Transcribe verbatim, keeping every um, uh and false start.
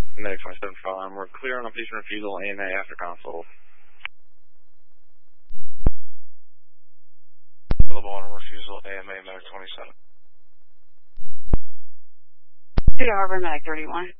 Medic twenty-seven Frontline, we're clear on a patient refusal, A M A after consult. Available on a refusal, A M A Medic twenty-seven. Cedar Harbor Medic thirty-one.